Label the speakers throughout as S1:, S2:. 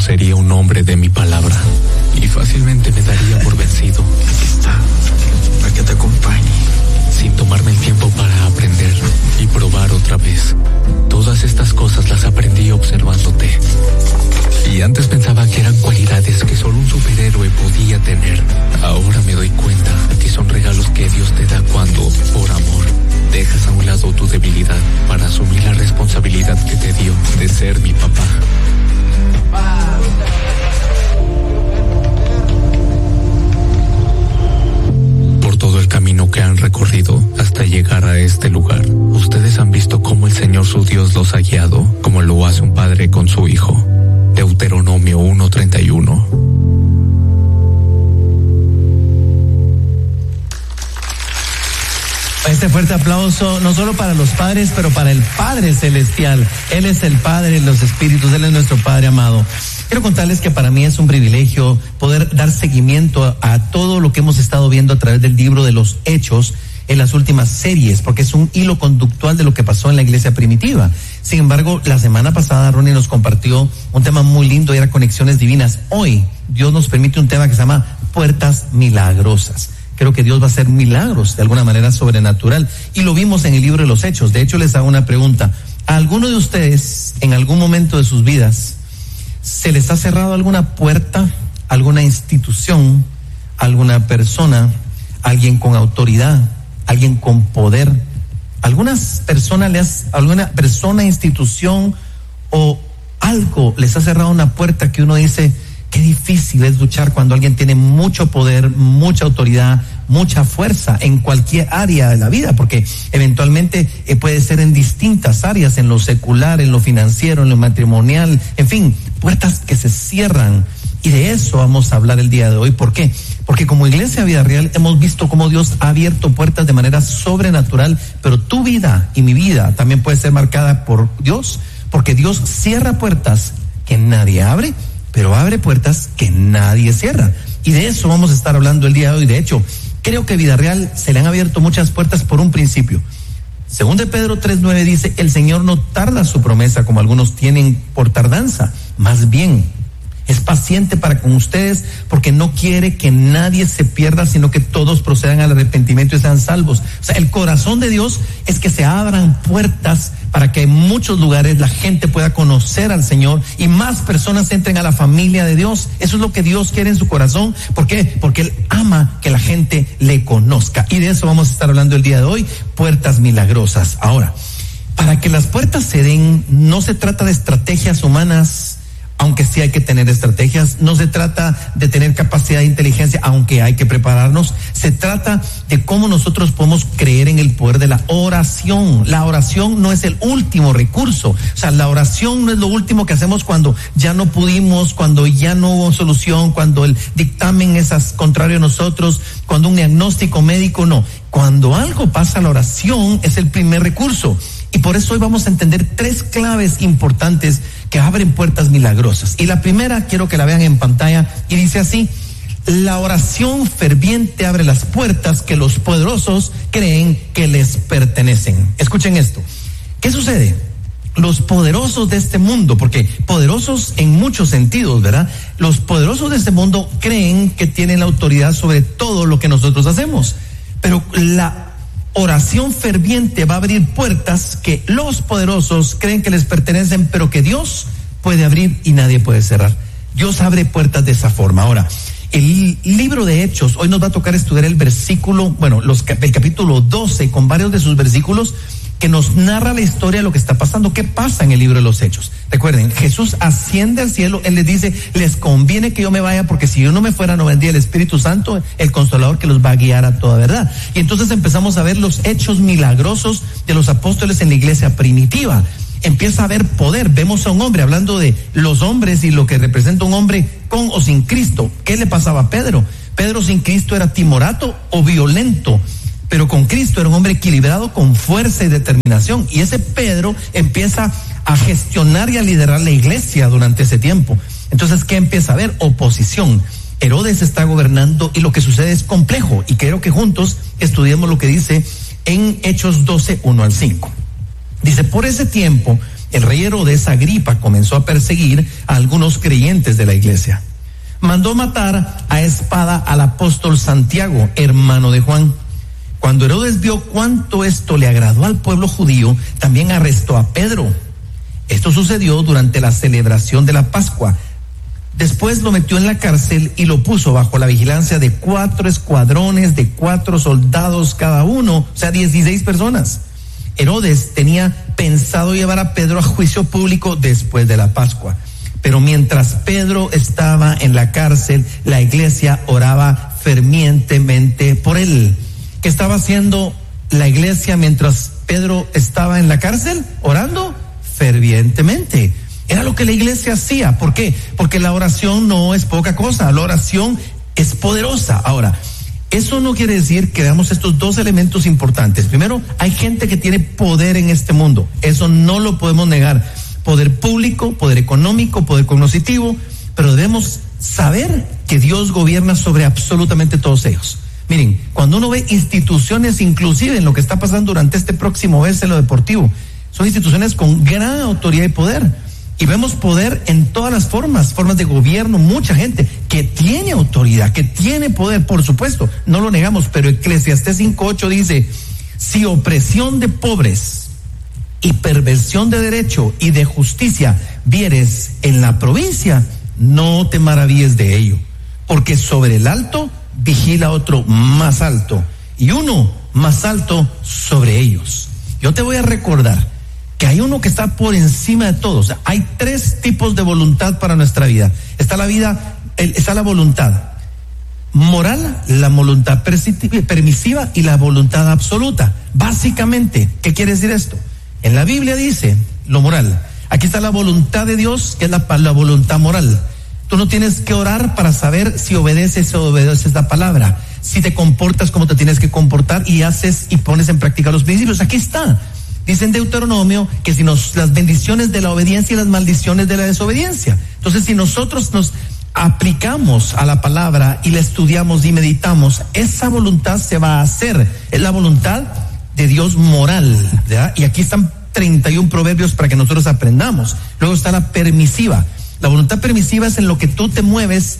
S1: sería un hombre de mi palabra y fácilmente me daría por vencido.
S2: Aquí está, para que te acompañe.
S1: Sin tomarme el tiempo para aprender y probar otra vez. Todas estas cosas las aprendí observándote. Y antes pensaba que eran cualidades que solo un superhéroe podía tener. Ahora me doy cuenta que son regalos que Dios te da cuando, por amor, dejas a un lado tu debilidad para asumir la responsabilidad que te dio de ser mi papá. Por todo el camino que han recorrido hasta llegar a este lugar, ustedes han visto cómo el Señor su Dios los ha guiado, como lo hace un padre con su hijo. Deuteronomio 1:31.
S3: Este fuerte aplauso no solo para los padres, pero para el Padre Celestial. Él es el Padre de los Espíritus, Él es nuestro Padre amado. Quiero contarles que para mí es un privilegio poder dar seguimiento a todo lo que hemos estado viendo a través del libro de los Hechos en las últimas series, porque es un hilo conductual de lo que pasó en la iglesia primitiva. Sin embargo, la semana pasada Ronnie nos compartió un tema muy lindo y era conexiones divinas. Hoy Dios nos permite un tema que se llama puertas milagrosas. Creo que Dios va a hacer milagros de alguna manera sobrenatural y lo vimos en el libro de los Hechos. De hecho, les hago una pregunta: ¿a alguno de ustedes en algún momento de sus vidas se les ha cerrado alguna puerta, alguna institución, alguna persona, alguien con autoridad, alguien con poder? ¿Alguna persona, institución o algo les ha cerrado una puerta que uno dice, qué difícil es luchar cuando alguien tiene mucho poder, mucha autoridad, mucha fuerza en cualquier área de la vida? Porque eventualmente puede ser en distintas áreas, en lo secular, en lo financiero, en lo matrimonial, en fin, puertas que se cierran. Y de eso vamos a hablar el día de hoy. ¿Por qué? Porque como Iglesia Vida Real hemos visto cómo Dios ha abierto puertas de manera sobrenatural, pero tu vida y mi vida también puede ser marcada por Dios, porque Dios cierra puertas que nadie abre, pero abre puertas que nadie cierra. Y de eso vamos a estar hablando el día de hoy. De hecho, creo que a Vida Real se le han abierto muchas puertas por un principio. Según de Pedro 3:9 dice, el Señor no tarda su promesa como algunos tienen por tardanza, más bien es paciente para con ustedes porque no quiere que nadie se pierda, sino que todos procedan al arrepentimiento y sean salvos. O sea, el corazón de Dios es que se abran puertas para que en muchos lugares la gente pueda conocer al Señor y más personas entren a la familia de Dios. Eso es lo que Dios quiere en su corazón. ¿Por qué? Porque Él ama que la gente le conozca. Y de eso vamos a estar hablando el día de hoy, puertas milagrosas. Ahora, para que las puertas se den, no se trata de estrategias humanas, aunque sí hay que tener estrategias. No se trata de tener capacidad de inteligencia, aunque hay que prepararnos. Se trata de cómo nosotros podemos creer en el poder de la oración. La oración no es el último recurso. O sea, la oración no es lo último que hacemos cuando ya no pudimos, cuando ya no hubo solución, cuando el dictamen es contrario a nosotros, cuando un diagnóstico médico, no. Cuando algo pasa, la oración es el primer recurso. Y por eso hoy vamos a entender 3 claves importantes que abren puertas milagrosas. Y la primera, quiero que la vean en pantalla, y dice así: la oración ferviente abre las puertas que los poderosos creen que les pertenecen. Escuchen esto. ¿Qué sucede? Los poderosos de este mundo, porque poderosos en muchos sentidos, ¿verdad? Los poderosos de este mundo creen que tienen la autoridad sobre todo lo que nosotros hacemos. Pero la oración ferviente va a abrir puertas que los poderosos creen que les pertenecen, pero que Dios puede abrir y nadie puede cerrar. Dios abre puertas de esa forma. Ahora, el libro de Hechos, hoy nos va a tocar estudiar el versículo, el capítulo 12 con varios de sus versículos que nos narra la historia de lo que está pasando. ¿Qué pasa en el libro de los Hechos? Recuerden, Jesús asciende al cielo. Él les dice, les conviene que yo me vaya, porque si yo no me fuera no vendría el Espíritu Santo, el Consolador que los va a guiar a toda verdad. Y entonces empezamos a ver los hechos milagrosos de los apóstoles en la iglesia primitiva. Empieza a haber poder. Vemos a un hombre, hablando de los hombres y lo que representa un hombre con o sin Cristo. ¿Qué le pasaba a Pedro? Pedro sin Cristo era timorato o violento, pero con Cristo era un hombre equilibrado, con fuerza y determinación. Y ese Pedro empieza a gestionar y a liderar la iglesia durante ese tiempo. Entonces, ¿qué empieza a haber? Oposición. Herodes está gobernando y lo que sucede es complejo. Y quiero que juntos estudiemos lo que dice en Hechos 12, 1 al 5. Dice, por ese tiempo el rey Herodes Agripa comenzó a perseguir a algunos creyentes de la iglesia. Mandó matar a espada al apóstol Santiago, hermano de Juan. Cuando Herodes vio cuánto esto le agradó al pueblo judío, también arrestó a Pedro. Esto sucedió durante la celebración de la Pascua. Después lo metió en la cárcel y lo puso bajo la vigilancia de 4 escuadrones de 4 soldados cada uno, o sea, 16 personas. Herodes tenía pensado llevar a Pedro a juicio público después de la Pascua. Pero mientras Pedro estaba en la cárcel, la iglesia oraba fervientemente por él. ¿Qué estaba haciendo la iglesia mientras Pedro estaba en la cárcel? Orando fervientemente. Era lo que la iglesia hacía. ¿Por qué? Porque la oración no es poca cosa, la oración es poderosa. Ahora, eso no quiere decir que veamos estos dos elementos importantes. Primero, hay gente que tiene poder en este mundo, eso no lo podemos negar. Poder público, poder económico, poder cognitivo, pero debemos saber que Dios gobierna sobre absolutamente todos ellos. Miren, cuando uno ve instituciones, inclusive en lo que está pasando durante este próximo mes en lo deportivo, son instituciones con gran autoridad y poder. Y vemos poder en todas las formas de gobierno, mucha gente que tiene autoridad, que tiene poder, por supuesto, no lo negamos, pero Eclesiastés 5:8 dice, si opresión de pobres y perversión de derecho y de justicia vieres en la provincia, no te maravilles de ello, porque sobre el alto vigila otro más alto y uno más alto sobre ellos. Yo te voy a recordar que hay uno que está por encima de todos. O sea, hay 3 tipos de voluntad para nuestra vida. Está la voluntad moral, la voluntad permisiva y la voluntad absoluta. Básicamente, ¿qué quiere decir esto? En la Biblia dice lo moral. Aquí está la voluntad de Dios, que es la voluntad moral. Tú no tienes que orar para saber si obedeces o obedeces la palabra, si te comportas como te tienes que comportar y haces y pones en práctica los principios. Aquí está. Dice en Deuteronomio que si las bendiciones de la obediencia y las maldiciones de la desobediencia. Entonces, si nosotros nos aplicamos a la palabra y la estudiamos y meditamos, esa voluntad se va a hacer. Es la voluntad de Dios moral, ¿verdad? Y aquí están 31 proverbios para que nosotros aprendamos. Luego está la permisiva. La voluntad permisiva es en lo que tú te mueves,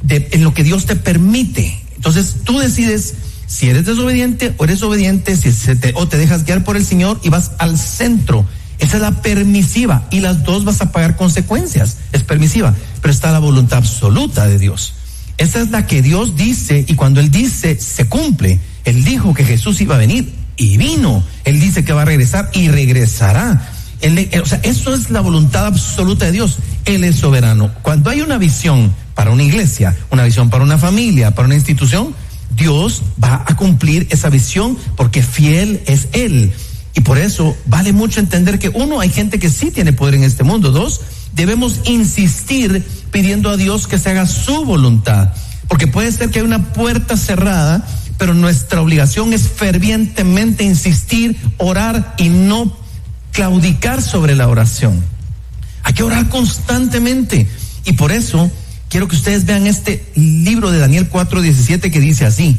S3: en lo que Dios te permite. Entonces, tú decides si eres desobediente o eres obediente, o te dejas guiar por el Señor y vas al centro. Esa es la permisiva, y las dos vas a pagar consecuencias. Es permisiva, pero está la voluntad absoluta de Dios. Esa es la que Dios dice, y cuando Él dice, se cumple. Él dijo que Jesús iba a venir y vino. Él dice que va a regresar y regresará. O sea, eso es la voluntad absoluta de Dios. Él es soberano. Cuando hay una visión para una iglesia, una visión para una familia, para una institución, Dios va a cumplir esa visión porque fiel es Él. Y por eso vale mucho entender que 1, hay gente que sí tiene poder en este mundo. 2, debemos insistir pidiendo a Dios que se haga su voluntad, porque puede ser que hay una puerta cerrada, pero nuestra obligación es fervientemente insistir, orar y no claudicar sobre la oración. Hay que orar constantemente, y por eso quiero que ustedes vean este libro de Daniel 4:17 que dice así: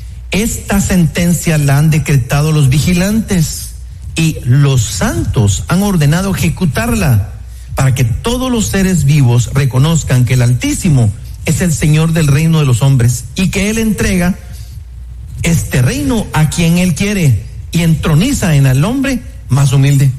S3: esta sentencia la han decretado los vigilantes y los santos han ordenado ejecutarla, para que todos los seres vivos reconozcan que el Altísimo es el Señor del reino de los hombres y que Él entrega este reino a quien Él quiere y entroniza en el hombre más humilde.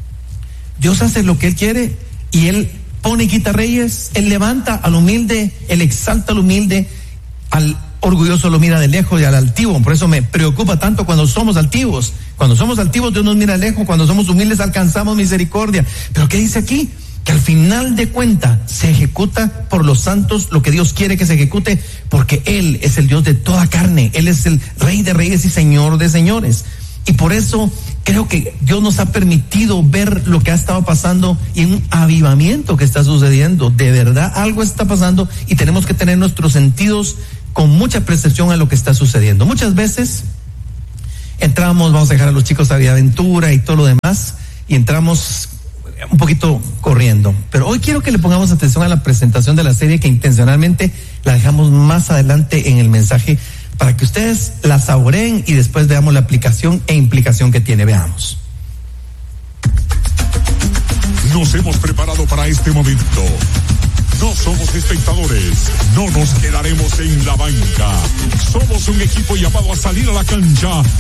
S3: Dios hace lo que Él quiere y Él pone y quita reyes. Él levanta al humilde, Él exalta al humilde, al orgulloso lo mira de lejos y al altivo. Por eso me preocupa tanto cuando somos altivos. Cuando somos altivos, Dios nos mira lejos. Cuando somos humildes, alcanzamos misericordia. Pero ¿qué dice aquí? Que al final de cuentas se ejecuta por los santos lo que Dios quiere que se ejecute, porque Él es el Dios de toda carne. Él es el Rey de reyes y Señor de señores. Y por eso creo que Dios nos ha permitido ver lo que ha estado pasando y un avivamiento que está sucediendo. De verdad, algo está pasando y tenemos que tener nuestros sentidos con mucha percepción a lo que está sucediendo. Muchas veces entramos, vamos a dejar a los chicos a Vida Aventura y todo lo demás, y entramos un poquito corriendo. Pero hoy quiero que le pongamos atención a la presentación de la serie, que intencionalmente la dejamos más adelante en el mensaje, para que ustedes la saboreen y después veamos la aplicación e implicación que tiene. Veamos.
S4: Nos hemos preparado para este momento. No somos espectadores, no nos quedaremos en la banca. Somos un equipo llamado a salir a la cancha